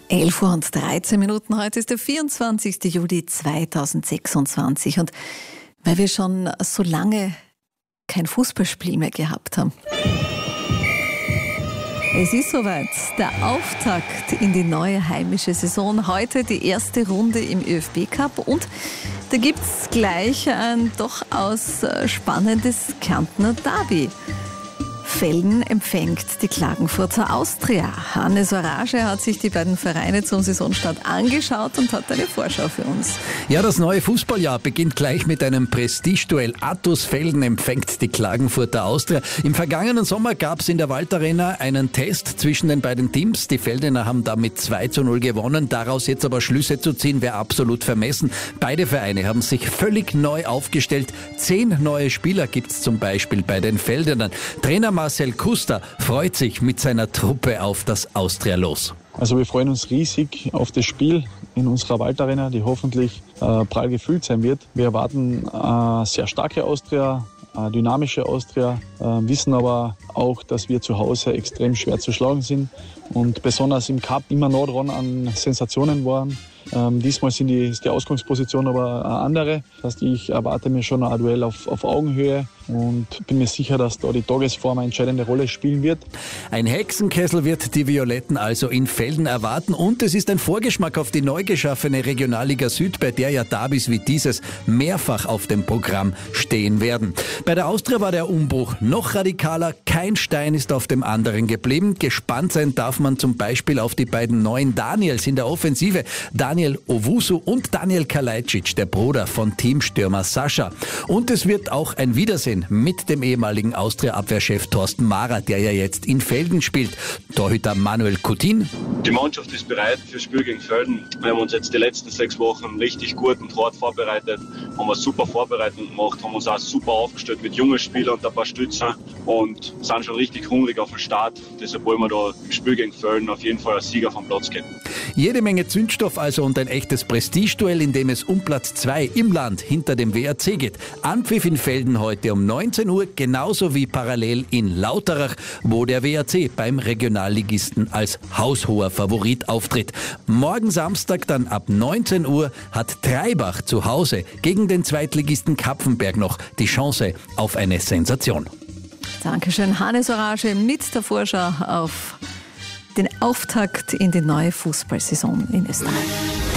11:13 Uhr. Heute ist der 24. Juli 2026. Und weil wir schon so lange kein Fußballspiel mehr gehabt haben. Es ist soweit. Der Auftakt in die neue heimische Saison. Heute die erste Runde im ÖFB-Cup. Und da gibt es gleich ein durchaus spannendes Kärntner Derby. Velden empfängt die Klagenfurter Austria. Hannes Orage hat sich die beiden Vereine zum Saisonstart angeschaut und hat eine Vorschau für uns. Ja, das neue Fußballjahr beginnt gleich mit einem Prestigeduell. Attus Velden empfängt die Klagenfurter Austria. Im vergangenen Sommer gab es in der Waldarena einen Test zwischen den beiden Teams. Die Veldener haben damit 2:0 gewonnen. Daraus jetzt aber Schlüsse zu ziehen, wäre absolut vermessen. Beide Vereine haben sich völlig neu aufgestellt. 10 neue Spieler gibt es zum Beispiel bei den Veldenern. Trainer Marcel Kuster freut sich mit seiner Truppe auf das Austria-Los. Also wir freuen uns riesig auf das Spiel in unserer Waldarena, die hoffentlich prall gefüllt sein wird. Wir erwarten eine sehr starke Austria, eine dynamische Austria, wissen aber auch, dass wir zu Hause extrem schwer zu schlagen sind und besonders im Cup immer nah dran an Sensationen waren. Diesmal ist die Ausgangsposition aber eine andere. Das heißt, ich erwarte mir schon ein Duell auf Augenhöhe und bin mir sicher, dass da die Tagesform eine entscheidende Rolle spielen wird. Ein Hexenkessel wird die Violetten also in Velden erwarten und es ist ein Vorgeschmack auf die neu geschaffene Regionalliga Süd, bei der ja Derbys wie dieses mehrfach auf dem Programm stehen werden. Bei der Austria war der Umbruch noch radikaler. Kein Stein ist auf dem anderen geblieben. Gespannt sein darf man zum Beispiel auf die beiden neuen Daniels in der Offensive. Daniel Owusu und Daniel Kalajdzic, der Bruder von Teamstürmer Sascha. Und es wird auch ein Wiedersehen mit dem ehemaligen Austria-Abwehrchef Thorsten Mahrer, der ja jetzt in Velden spielt. Torhüter Manuel Coutin. Die Mannschaft ist bereit fürs Spiel gegen Velden. Wir haben uns jetzt die letzten 6 Wochen richtig gut und hart vorbereitet, haben eine super Vorbereitung gemacht, haben uns auch super aufgestellt mit jungen Spielern und ein paar Stützen und sind schon richtig hungrig auf den Start. Deshalb wollen wir da im Spiel gegen Velden auf jeden Fall als Sieger vom Platz gehen. Jede Menge Zündstoff also und ein echtes Prestigeduell, in dem es um Platz 2 im Land hinter dem WRC geht. Anpfiff in Velden heute um 19 Uhr, genauso wie parallel in Lauterach, wo der WRC beim Regionalligisten als haushoher Favorit auftritt. Morgen Samstag dann ab 19 Uhr hat Treibach zu Hause gegen den Zweitligisten Kapfenberg noch die Chance auf eine Sensation. Dankeschön, Hannes Orage mit der Vorschau auf den Auftakt in die neue Fußballsaison in Österreich.